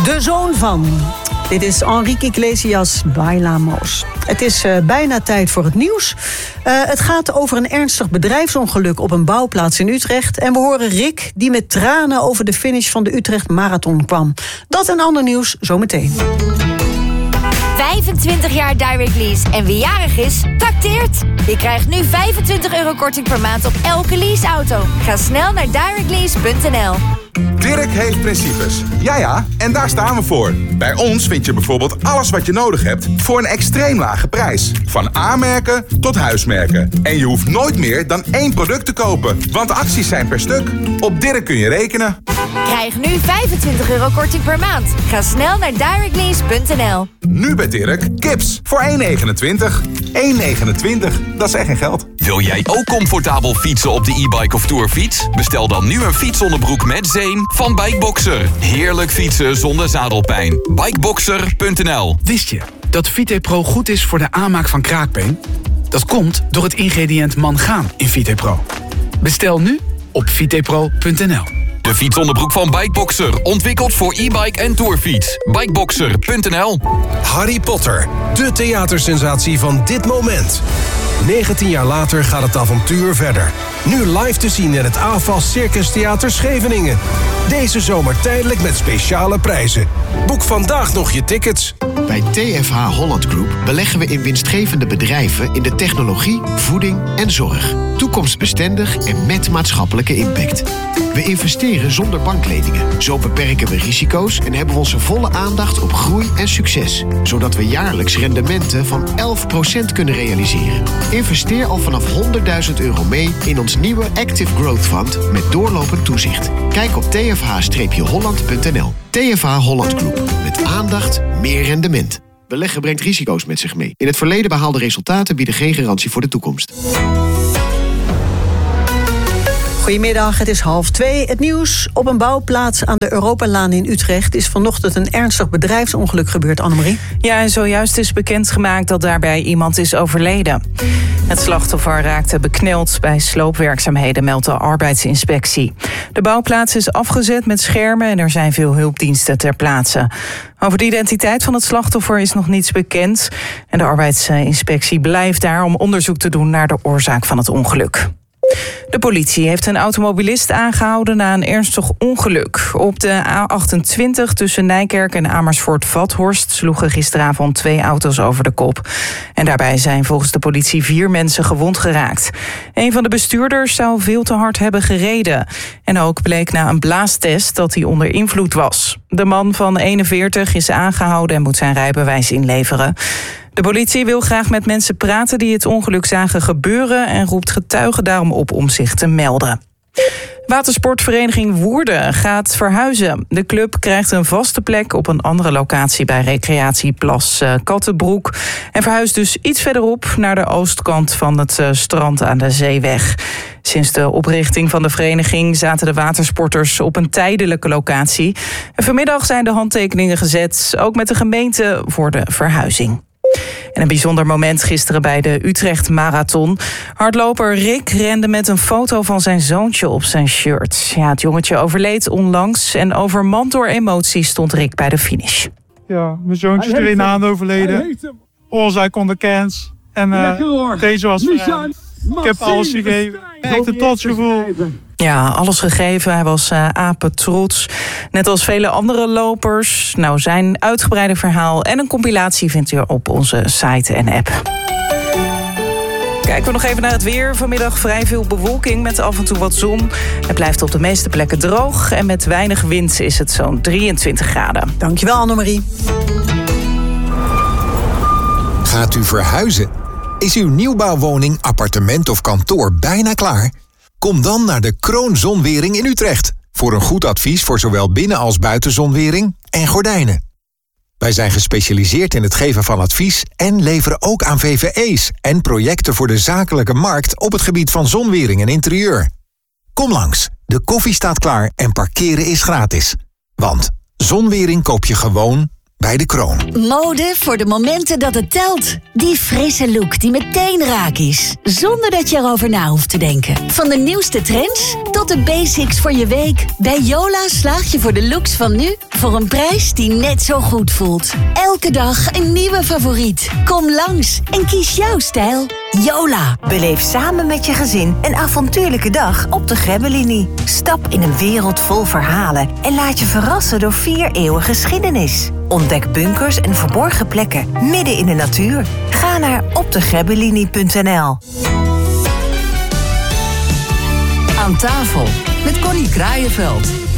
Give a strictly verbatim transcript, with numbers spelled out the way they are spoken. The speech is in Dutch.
De zoon van. Dit is Enrique Iglesias, Bailamos. Het is uh, bijna tijd voor het nieuws. Uh, het gaat over een ernstig bedrijfsongeluk op een bouwplaats in Utrecht. En we horen Rick, die met tranen over de finish van de Utrecht Marathon kwam. Dat en ander nieuws zometeen. vijfentwintig jaar Direct Lease en wie jarig is, tacteert. Je krijgt nu vijfentwintig euro korting per maand op elke leaseauto. Ga snel naar direct lease punt n l. Dirk heeft principes. Ja ja, en daar staan we voor. Bij ons vind je bijvoorbeeld alles wat je nodig hebt voor een extreem lage prijs. Van A-merken tot huismerken. En je hoeft nooit meer dan één product te kopen, want de acties zijn per stuk. Op Dirk kun je rekenen. Krijg nu vijfentwintig euro korting per maand. Ga snel naar direct lease punt n l. Nu bij Dirk, kips voor één negenentwintig. één negenentwintig, dat is echt geen geld. Wil jij ook comfortabel fietsen op de e-bike of tourfiets? Bestel dan nu een fietsonderbroek met zeem van Bikeboxer. Heerlijk fietsen zonder zadelpijn. Bikeboxer punt n l. Wist je dat VitePro goed is voor de aanmaak van kraakbeen? Dat komt door het ingrediënt mangaan in VitePro. Bestel nu op vitepro punt n l. De fietsonderbroek van Bikeboxer. Ontwikkeld voor e-bike en tourfiets. Bikeboxer punt n l. Harry Potter, de theatersensatie van dit moment. negentien jaar later gaat het avontuur verder. Nu live te zien in het A F A S Circus Theater Scheveningen. Deze zomer tijdelijk met speciale prijzen. Boek vandaag nog je tickets. Bij T F H Holland Group beleggen we in winstgevende bedrijven in de technologie, voeding en zorg. Toekomstbestendig en met maatschappelijke impact. We investeren zonder bankleningen. Zo beperken we risico's en hebben we onze volle aandacht op groei en succes. Zodat we jaarlijks rendementen van elf procent kunnen realiseren. Investeer al vanaf honderdduizend euro mee in ons nieuwe Active Growth Fund met doorlopend toezicht. Kijk op t f h holland punt n l. T F H Holland Group. Met aandacht, meer rendement. Beleggen brengt risico's met zich mee. In het verleden behaalde resultaten bieden geen garantie voor de toekomst. Goedemiddag, het is half twee. Het nieuws. Op een bouwplaats aan de Europalaan in Utrecht is vanochtend een ernstig bedrijfsongeluk gebeurd, Annemarie. Ja, en zojuist is bekendgemaakt dat daarbij iemand is overleden. Het slachtoffer raakte bekneld bij sloopwerkzaamheden, meldt de arbeidsinspectie. De bouwplaats is afgezet met schermen en er zijn veel hulpdiensten ter plaatse. Over de identiteit van het slachtoffer is nog niets bekend. En de arbeidsinspectie blijft daar om onderzoek te doen naar de oorzaak van het ongeluk. De politie heeft een automobilist aangehouden na een ernstig ongeluk. Op de A achtentwintig tussen Nijkerk en Amersfoort-Vathorst sloegen gisteravond twee auto's over de kop. En daarbij zijn volgens de politie vier mensen gewond geraakt. Een van de bestuurders zou veel te hard hebben gereden. En ook bleek na een blaastest dat hij onder invloed was. De man van eenenveertig is aangehouden en moet zijn rijbewijs inleveren. De politie wil graag met mensen praten die het ongeluk zagen gebeuren en roept getuigen daarom op om zich te melden. Watersportvereniging Woerden gaat verhuizen. De club krijgt een vaste plek op een andere locatie bij recreatieplas Kattenbroek en verhuist dus iets verderop naar de oostkant van het strand aan de Zeeweg. Sinds de oprichting van de vereniging zaten de watersporters op een tijdelijke locatie. En vanmiddag zijn de handtekeningen gezet, ook met de gemeente, voor de verhuizing. En een bijzonder moment gisteren bij de Utrecht Marathon. Hardloper Rick rende met een foto van zijn zoontje op zijn shirt. Ja, het jongetje overleed onlangs en overmand door emoties stond Rick bij de finish. Ja, mijn zoontje is er een aan overleden. Oorzaak onderkend. En uh, deze was vrij. Ik heb alles gegeven. Echt een trots gevoel. Ja, alles gegeven. Hij was uh, apetrots. Net als vele andere lopers. Nou, zijn uitgebreide verhaal en een compilatie vindt u op onze site en app. Kijken we nog even naar het weer. Vanmiddag vrij veel bewolking met af en toe wat zon. Het blijft op de meeste plekken droog. En met weinig wind is het zo'n drieëntwintig graden. Dankjewel, Annemarie. Gaat u verhuizen? Is uw nieuwbouwwoning, appartement of kantoor bijna klaar? Kom dan naar de Kroon Zonwering in Utrecht. Voor een goed advies voor zowel binnen- als buitenzonwering en gordijnen. Wij zijn gespecialiseerd in het geven van advies en leveren ook aan V V E's en projecten voor de zakelijke markt op het gebied van zonwering en interieur. Kom langs, de koffie staat klaar en parkeren is gratis. Want zonwering koop je gewoon bij De Kroon. Mode voor de momenten dat het telt. Die frisse look die meteen raak is. Zonder dat je erover na hoeft te denken. Van de nieuwste trends tot de basics voor je week. Bij Yola slaag je voor de looks van nu voor een prijs die net zo goed voelt. Elke dag een nieuwe favoriet. Kom langs en kies jouw stijl. Yola. Beleef samen met je gezin een avontuurlijke dag op de Grebbelinie. Stap in een wereld vol verhalen en laat je verrassen door vier eeuwen geschiedenis. Ontdek bunkers en verborgen plekken midden in de natuur. Ga naar opdegrebbelinie punt n l. Aan tafel met Connie Kraaienveld.